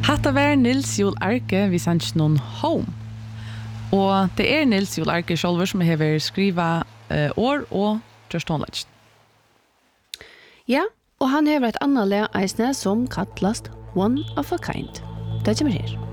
Hatta var Nils Joel Arke vi sanns noen Home. Og det Nils Joel Arke sjálfur som har skriva år og Trøstonlage. Ja, og han har et annet le eisne som kallast One of a Kind. Det kommer her.